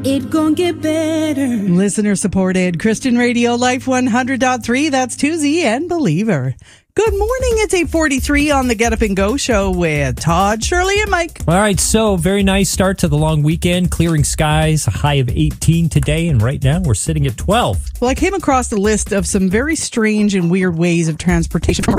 It gon' get better. Listener supported Christian Radio Life 100.3. That's Tuesday and Believer. Good morning. It's 8:43 on the Get Up and Go show with Todd, Shirley, and Mike. All right, so very nice start to the long weekend. Clearing skies, a high of 18 today, and right now we're sitting at 12. Well, I came across a list of some very strange and weird ways of transportation from